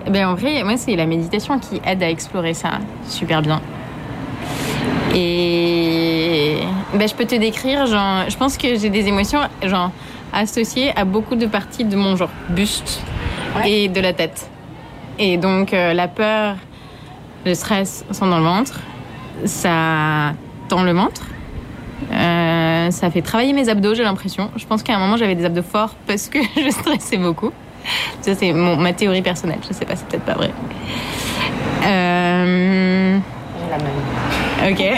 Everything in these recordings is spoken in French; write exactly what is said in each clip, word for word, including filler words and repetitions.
Ben, en vrai, moi, c'est la méditation qui aide à explorer ça super bien. Et ben, je peux te décrire, genre, je pense que j'ai des émotions genre, associées à beaucoup de parties de mon genre buste ouais. et de la tête. Et donc, euh, la peur, le stress sont dans le ventre. Ça tend le ventre. Euh, ça fait travailler mes abdos, j'ai l'impression. Je pense qu'à un moment, j'avais des abdos forts parce que je stressais beaucoup. Ça, c'est mon, ma théorie personnelle. Je sais pas, c'est peut-être pas vrai. Euh... La même. Ok.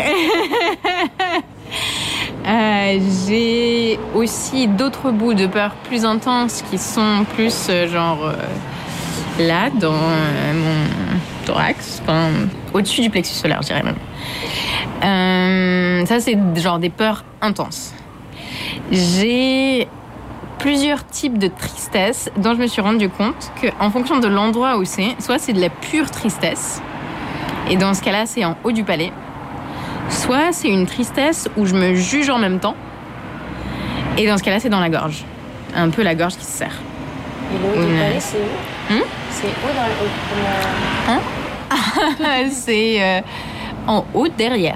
euh, j'ai aussi d'autres bouts de peur plus intenses qui sont plus euh, genre euh, là, dans euh, mon thorax, enfin, au-dessus du plexus solaire, je dirais même. Euh, ça, c'est genre des peurs intenses. J'ai plusieurs types de tristesse dont je me suis rendu compte qu'en fonction de l'endroit où c'est, soit c'est de la pure tristesse, et dans ce cas-là, c'est en haut du palais, soit c'est une tristesse où je me juge en même temps, et dans ce cas-là, c'est dans la gorge. Un peu la gorge qui se serre. Et le haut une... du palais, c'est où hum C'est où dans le haut hein C'est euh, en haut derrière.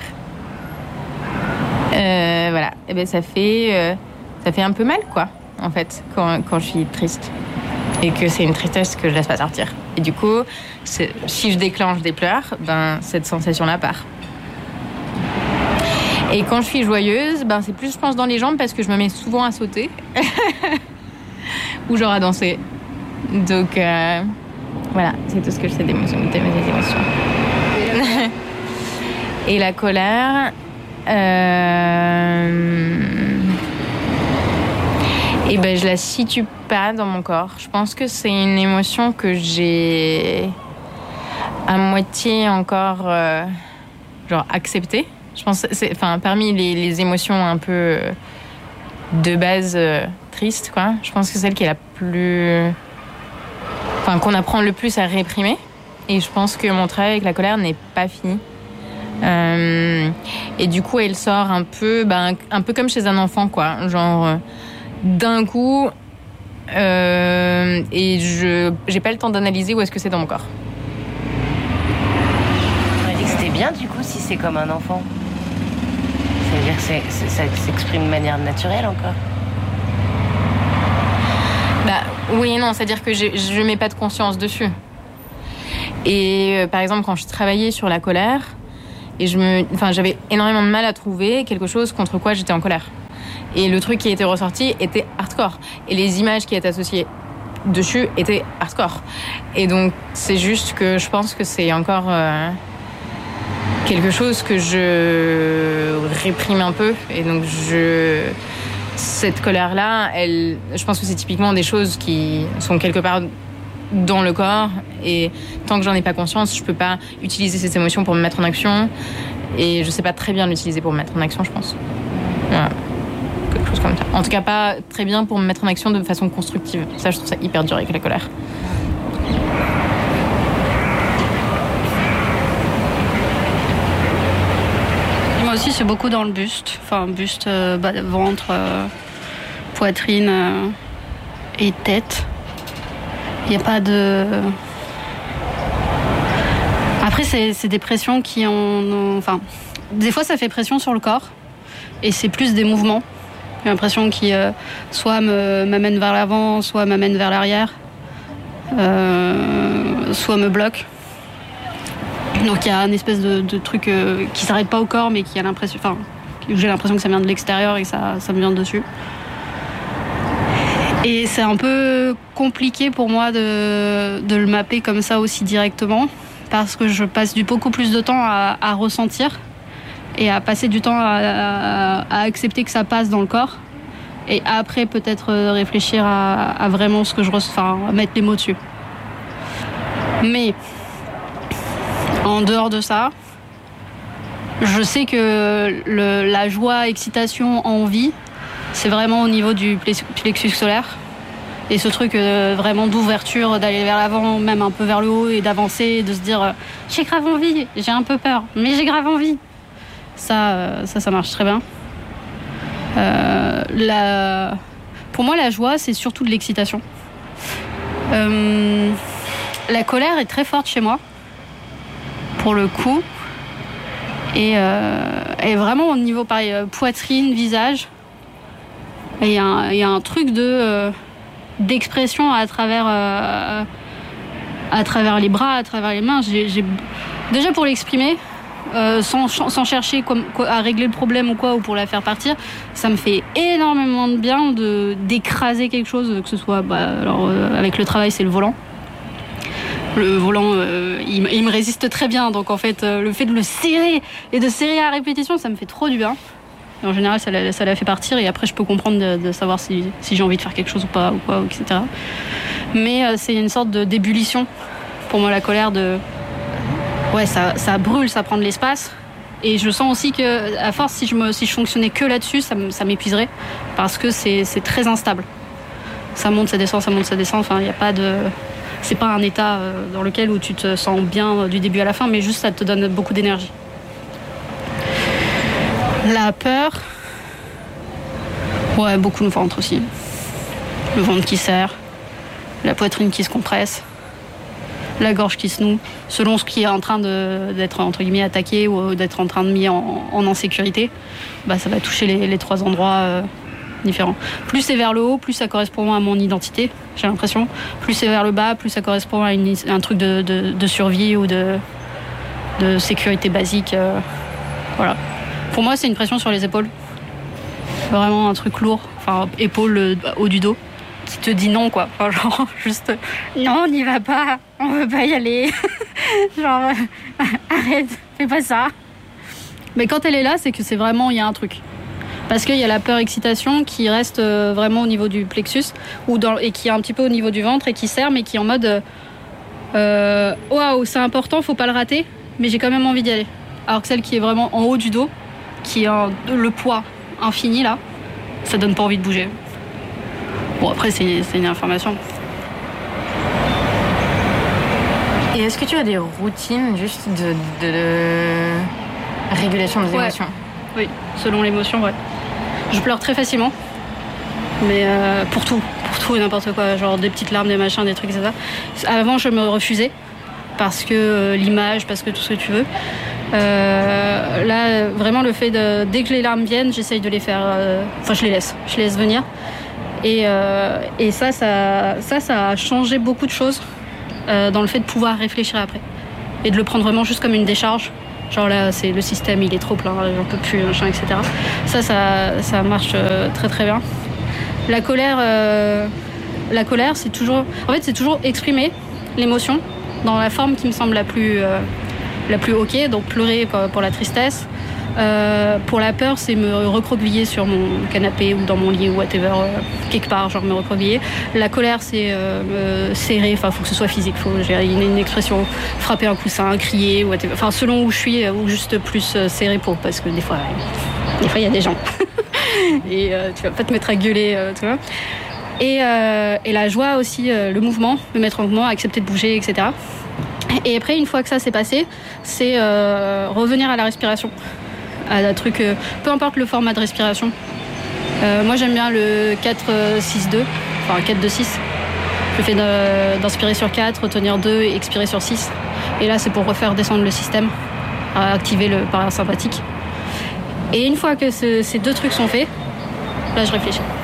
Euh, voilà. Et ben ça fait euh, ça fait un peu mal, quoi, en fait, quand quand je suis triste et que c'est une tristesse que je laisse pas sortir. Et du coup, c'est, si je déclenche des pleurs, ben cette sensation-là part. Et quand je suis joyeuse, ben c'est plus, je pense, dans les jambes parce que je me mets souvent à sauter ou genre à danser. Donc euh, voilà, c'est tout ce que je sais des émotions, des émotions. Et la colère. Euh... Et ben je la situe pas dans mon corps. Je pense que c'est une émotion que j'ai à moitié encore euh, genre acceptée. Je pense que c'est enfin parmi les, les émotions un peu de base euh, tristes, quoi. Je pense que c'est celle qui est la plus enfin qu'on apprend le plus à réprimer. Et je pense que mon travail avec la colère n'est pas fini. Euh, et du coup, elle sort un peu, ben, un peu comme chez un enfant, quoi. Genre, euh, d'un coup, euh, et je j'ai pas le temps d'analyser où est-ce que c'est dans mon corps. On m'a dit que c'était bien, du coup, si c'est comme un enfant. Ça veut dire que c'est, c'est, ça s'exprime de manière naturelle encore. Bah oui et non, c'est-à-dire que je, je mets pas de conscience dessus. Et euh, par exemple, quand je travaillais sur la colère, et je me, enfin, j'avais énormément de mal à trouver quelque chose contre quoi j'étais en colère. Et le truc qui était ressorti était hardcore. Et les images qui étaient associées dessus étaient hardcore. Et donc, c'est juste que je pense que c'est encore euh, quelque chose que je réprime un peu. Et donc, je... cette colère-là, elle... je pense que c'est typiquement des choses qui sont quelque part dans le corps, et tant que j'en ai pas conscience, je peux pas utiliser ces émotions pour me mettre en action, et je sais pas très bien l'utiliser pour me mettre en action, je pense. Voilà. Quelque chose comme ça. En tout cas, pas très bien pour me mettre en action de façon constructive. Ça, je trouve ça hyper dur avec la colère. Moi aussi, c'est beaucoup dans le buste. Enfin, buste, euh, bas, ventre, euh, poitrine euh, et tête. Il n'y a pas de... Après, c'est, c'est des pressions qui ont... Enfin, des fois, ça fait pression sur le corps. Et c'est plus des mouvements. J'ai l'impression qui euh, soit me, m'amènent vers l'avant, soit m'amènent vers l'arrière. Euh, soit me bloquent. Donc, il y a une espèce de, de truc euh, qui ne s'arrête pas au corps, mais qui a l'impression... Enfin, j'ai l'impression que ça vient de l'extérieur et que ça, ça me vient de dessus. Et c'est un peu compliqué pour moi de, de le mapper comme ça aussi directement, parce que je passe du beaucoup plus de temps à, à ressentir et à passer du temps à, à, à accepter que ça passe dans le corps, et après peut-être réfléchir à, à vraiment ce que je ressens, enfin à mettre les mots dessus. Mais en dehors de ça, je sais que le, la joie, excitation, envie, c'est vraiment au niveau du plexus solaire. Et ce truc euh, vraiment d'ouverture, d'aller vers l'avant, même un peu vers le haut, et d'avancer, de se dire euh, j'ai grave envie, j'ai un peu peur, mais j'ai grave envie. Ça, euh, ça, ça marche très bien. Euh, la... Pour moi, la joie, c'est surtout de l'excitation. Euh... la colère est très forte chez moi, pour le coup. Et, euh, et vraiment au niveau pareil, poitrine, visage. Il y, y a un truc de, euh, d'expression à travers, euh, à travers les bras, à travers les mains. J'ai, j'ai... Déjà pour l'exprimer, euh, sans, sans chercher quoi, quoi, à régler le problème ou quoi, ou pour la faire partir, ça me fait énormément de bien de, d'écraser quelque chose, que ce soit bah, alors, euh, avec le travail, c'est le volant. Le volant, euh, il, il me résiste très bien, donc en fait, euh, le fait de le serrer et de serrer à répétition, ça me fait trop du bien. Et en général, ça la, ça la fait partir, et après, je peux comprendre de, de savoir si, si j'ai envie de faire quelque chose ou pas, ou quoi, et cetera. Mais euh, c'est une sorte de, d'ébullition, pour moi, la colère, de... Ouais, ça, ça brûle, ça prend de l'espace. Et je sens aussi que, à force, si je, me, si je fonctionnais que là-dessus, ça, ça m'épuiserait, parce que c'est, c'est très instable. Ça monte, ça descend, ça monte, ça descend, enfin, il n'y a pas de... C'est pas un état dans lequel où tu te sens bien du début à la fin, mais juste ça te donne beaucoup d'énergie. La peur, ouais, beaucoup le ventre aussi. Le ventre qui serre, la poitrine qui se compresse, la gorge qui se noue, selon ce qui est en train de, d'être entre guillemets attaqué ou d'être en train de mis en, en insécurité, bah ça va toucher les, les trois endroits euh, différents. Plus c'est vers le haut, plus ça correspond à mon identité, j'ai l'impression. Plus c'est vers le bas, plus ça correspond à une, un truc de, de, de survie ou de, de sécurité basique. Euh, voilà. Pour moi, c'est une pression sur les épaules. Vraiment un truc lourd, enfin épaule euh, haut du dos, qui te dit non, quoi. Enfin, genre, juste non, on n'y va pas, on veut pas y aller. Genre, euh, arrête, fais pas ça. Mais quand elle est là, c'est que c'est vraiment, il y a un truc. Parce qu'il y a la peur-excitation qui reste vraiment au niveau du plexus ou dans, et qui est un petit peu au niveau du ventre et qui serre, mais qui est en mode euh, waouh, c'est important, faut pas le rater, mais j'ai quand même envie d'y aller. Alors que celle qui est vraiment en haut du dos, qui a le poids infini là, ça donne pas envie de bouger. Bon, après, c'est, c'est une information. Et est-ce que tu as des routines juste de, de, de régulation des ouais. émotions? Oui, selon l'émotion, ouais. Je pleure très facilement, mais euh, pour tout, pour tout et n'importe quoi, genre des petites larmes, des machins, des trucs, et cetera. Avant, je me refusais, parce que euh, l'image, parce que tout ce que tu veux. Euh, là, vraiment, le fait de, dès que les larmes viennent, j'essaye de les faire, euh, enfin, je les laisse, je les laisse venir. Et, euh, et ça, ça, ça, ça a changé beaucoup de choses euh, dans le fait de pouvoir réfléchir après. Et de le prendre vraiment juste comme une décharge. Genre là, c'est le système, il est trop plein, j'en peux plus, machin, et cetera. Ça, ça, ça marche euh, très très bien. La colère, euh, la colère, c'est toujours, en fait, c'est toujours exprimer l'émotion dans la forme qui me semble la plus, euh, la plus ok. Donc pleurer quoi, pour la tristesse. Euh, pour la peur, c'est me recroqueviller sur mon canapé ou dans mon lit ou whatever, euh, quelque part, genre me recroqueviller. La colère, c'est euh, me serrer, enfin, faut que ce soit physique, faut j'ai une, une expression, frapper un coussin, crier, whatever. Enfin, selon où je suis, ou juste plus euh, serrer pour, parce que des fois, euh, des fois, il y a des gens. Et euh, tu vas pas te mettre à gueuler, euh, tu vois. Et, euh, et la joie aussi, euh, le mouvement, me mettre en mouvement, accepter de bouger, et cetera. Et après, une fois que ça s'est passé, c'est euh, revenir à la respiration. À un truc, euh, peu importe le format de respiration. Euh, moi, j'aime bien le quatre six deux, enfin quatre deux six. Je fais de, d'inspirer sur quatre, retenir deux et expirer sur six. Et là, c'est pour refaire descendre le système, activer le parasympathique. Et une fois que ce, ces deux trucs sont faits, là, je réfléchis.